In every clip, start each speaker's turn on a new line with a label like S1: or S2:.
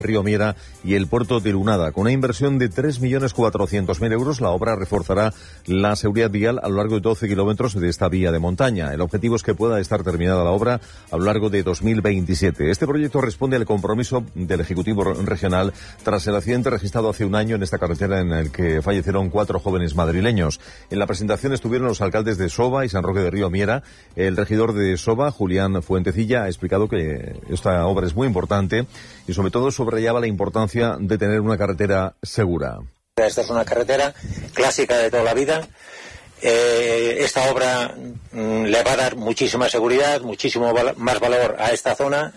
S1: Río Miera y el puerto de Lunada. Con una inversión de 3.400.000 euros, la obra reforzará la seguridad vial a lo largo de 12 kilómetros de esta vía de montaña. El objetivo es que pueda estar terminada la obra a lo largo de 2027. Este proyecto responde al compromiso del Ejecutivo Regional tras el accidente registrado hace un año en esta carretera en el que fallecieron 4 jóvenes madrileños. En la presentación estuvieron los alcaldes de Soba y San Roque de Río Miera. El regidor de Soba, Julián Fuentecilla, ha explicado que esta obra es muy importante y sobre todo subrayaba la importancia de tener una carretera segura.
S2: Esta es una carretera clásica de toda la vida. Esta obra le va a dar muchísima seguridad, muchísimo más valor a esta zona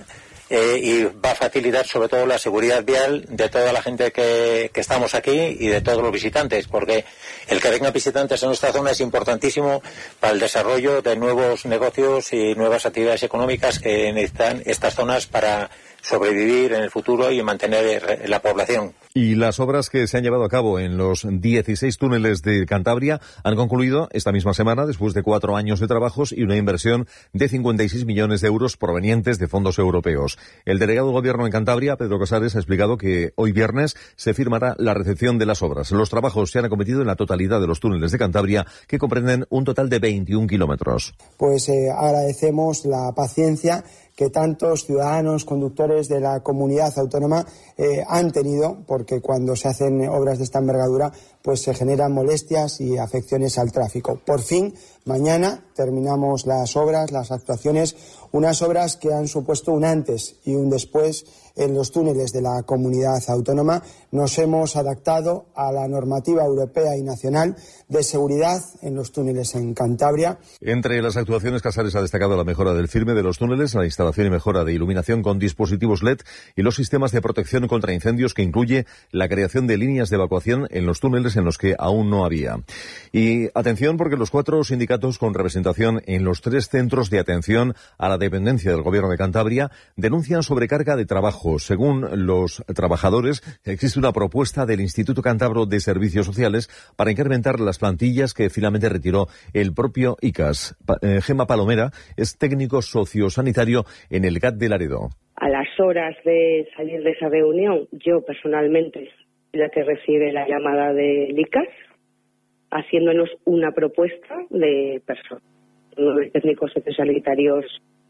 S2: y va a facilitar sobre todo la seguridad vial de toda la gente que estamos aquí y de todos los visitantes, porque el que vengan visitantes en esta zona es importantísimo para el desarrollo de nuevos negocios y nuevas actividades económicas que necesitan estas zonas para sobrevivir en el futuro y mantener la población.
S1: Y las obras que se han llevado a cabo en los 16 túneles de Cantabria han concluido esta misma semana después de 4 años de trabajos y una inversión de 56 millones de euros provenientes de fondos europeos. El delegado de Gobierno en Cantabria, Pedro Casares, ha explicado que hoy viernes se firmará la recepción de las obras. Los trabajos se han acometido en la totalidad de los túneles de Cantabria, que comprenden un total de 21 kilómetros.
S3: Pues agradecemos la paciencia que tantos ciudadanos, conductores de la comunidad autónoma han tenido, porque cuando se hacen obras de esta envergadura, pues se generan molestias y afecciones al tráfico. Por fin, mañana terminamos las obras, las actuaciones, unas obras que han supuesto un antes y un después en los túneles de la comunidad autónoma. Nos hemos adaptado a la normativa europea y nacional de seguridad en los túneles en Cantabria.
S1: Entre las actuaciones, Casares ha destacado la mejora del firme de los túneles, la instalación y mejora de iluminación con dispositivos LED y los sistemas de protección contra incendios, que incluye la creación de líneas de evacuación en los túneles en los que aún no había. Y atención, porque los 4 sindicatos con representación en los 3 centros de atención a la dependencia del Gobierno de Cantabria denuncian sobrecarga de trabajo. Según los trabajadores, existe una propuesta del Instituto Cántabro de Servicios Sociales para incrementar las plantillas que finalmente retiró el propio ICAS. Gemma Palomera es técnico sociosanitario en el GAT de Laredo.
S4: A las horas de salir de esa reunión, yo personalmente la que recibe la llamada del ICAS, haciéndonos una propuesta de personas, 9 técnicos sociosanitarios,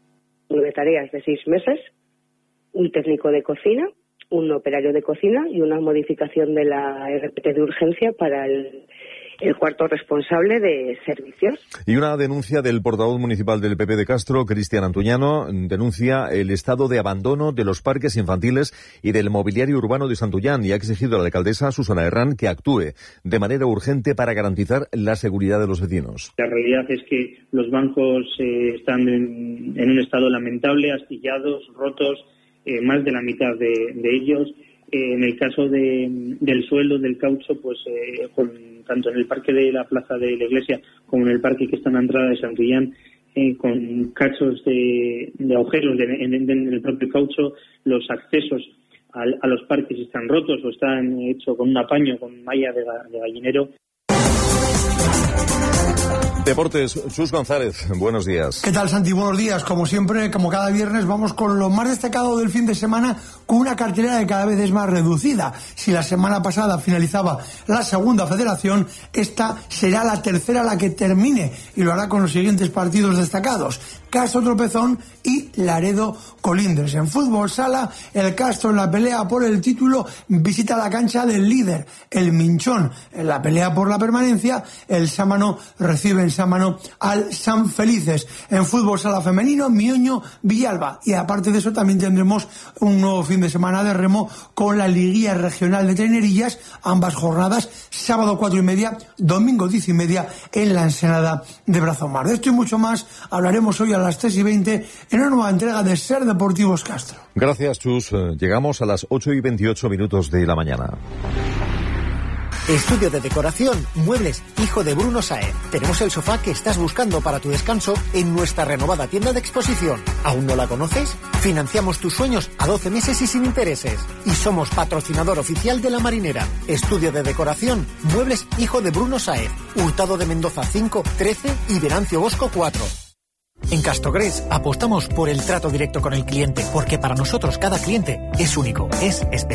S4: 9 tareas de 6 meses, un técnico de cocina, un operario de cocina y una modificación de la RPT de urgencia para el cuarto responsable de servicios. Y
S1: una denuncia del portavoz municipal del PP de Castro, Cristian Antuñano, denuncia el estado de abandono de los parques infantiles y del mobiliario urbano de Santullán y ha exigido a la alcaldesa Susana Herrán que actúe de manera urgente para garantizar la seguridad de los vecinos.
S5: La realidad es que los bancos están en un estado lamentable, astillados, rotos, más de la mitad de ellos. En el caso del suelo, del caucho, pues tanto en el parque de la plaza de la iglesia como en el parque que está en la entrada de Santullán, con cachos de agujeros en el propio caucho, los accesos a los parques están rotos o están hechos con un apaño, con malla de gallinero.
S1: Deportes, Chus González, buenos días.
S6: ¿Qué tal, Santi? Buenos días. Como siempre, como cada viernes, vamos con lo más destacado del fin de semana, con una cartelera que cada vez es más reducida. Si la semana pasada finalizaba la segunda federación, esta será la tercera la que termine, y lo hará con los siguientes partidos destacados: Castro Tropezón y Laredo Colindres. En fútbol sala, el Castro, en la pelea por el título, visita la cancha del líder, el Minchón. En la pelea por la permanencia, el Sámano recibe en Sámano al San Felices. En fútbol sala femenino, Mioño Villalba. Y aparte de eso, también tendremos un nuevo fin de semana de remo con la Liguilla Regional de Trainerillas, ambas jornadas, sábado 4:30, domingo 10:30, en la Ensenada de Brazomar. De esto y mucho más hablaremos hoy a las 3:20 en una nueva entrega de Ser Deportivos Castro.
S1: Gracias, Chus. Llegamos a las 8:28 de la mañana.
S7: Estudio de decoración, muebles, hijo de Bruno Saez. Tenemos el sofá que estás buscando para tu descanso en nuestra renovada tienda de exposición. ¿Aún no la conoces? Financiamos tus sueños a 12 meses y sin intereses. Y somos patrocinador oficial de La Marinera. Estudio de decoración, muebles, hijo de Bruno Saez. Hurtado de Mendoza 5, 13 y Venancio Bosco 4. En Castrogrés apostamos por el trato directo con el cliente, porque para nosotros cada cliente es único, es especial.